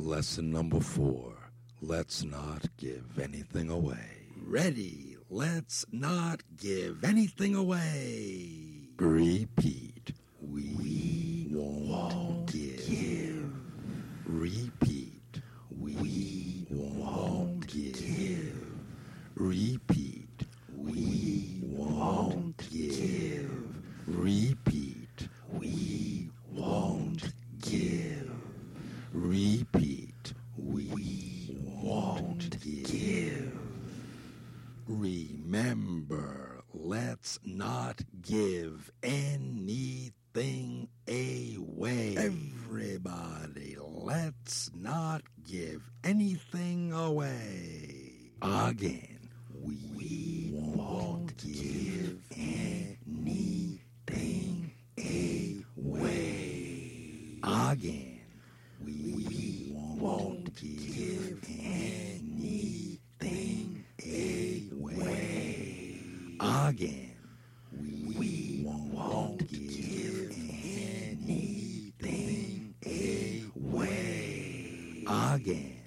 Lesson number 4. Let's not give anything away. Ready. Let's not give anything away. Repeat. We won't give. Repeat. We won't give. Repeat. We won't give. Repeat. We won't give. Repeat. We won't give. Remember, let's not give anything away. Everybody, let's not give anything away. Again, we won't give anything away. Again, we won't give anything away. Again, we won't give anything away. Again.